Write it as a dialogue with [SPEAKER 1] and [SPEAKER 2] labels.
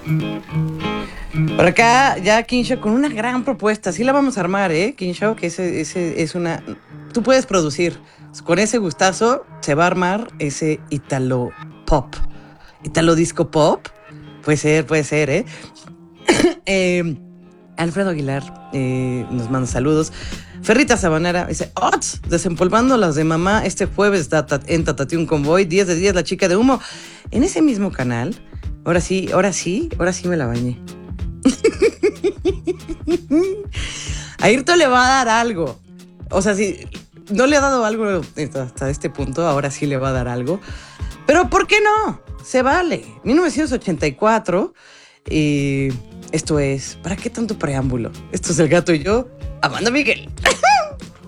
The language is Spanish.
[SPEAKER 1] Por acá ya Kinshaw con una gran propuesta. Sí la vamos a armar, Kinshaw, que ese es una... Tú puedes producir. Con ese gustazo se va a armar ese Italo Pop. Italo Disco Pop. Puede ser, Alfredo Aguilar nos manda saludos. Ferrita Sabanera dice: ¡Ots! Desempolvando las de mamá este jueves en Tatatí un convoy. 10 de 10, la chica de humo. En ese mismo canal. Ahora sí me la bañé. A Ayrton le va a dar algo. O sea, si no le ha dado algo hasta este punto, ahora sí le va a dar algo. Pero ¿por qué no? Se vale. 1984. Y esto es... ¿Para qué tanto preámbulo? Esto es El Gato y yo, Amanda Miguel.